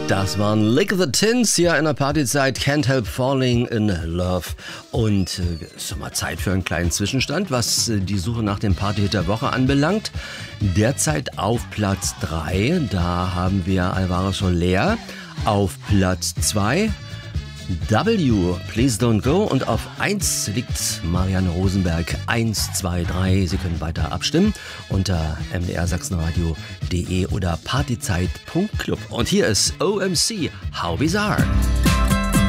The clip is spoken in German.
Das waren Lick the Tins hier in der Partyzeit. Can't Help Falling in Love. Und es ist mal Zeit für einen kleinen Zwischenstand, was die Suche nach dem Partyhit der Woche anbelangt. Derzeit auf Platz 3, da haben wir Alvaro Soler. Auf Platz 2 W, Please Don't Go. Und auf 1 liegt Marianne Rosenberg. 1, 2, 3. Sie können weiter abstimmen unter mdrsachsenradio.de oder partyzeit.club. Und hier ist OMC, How Bizarre.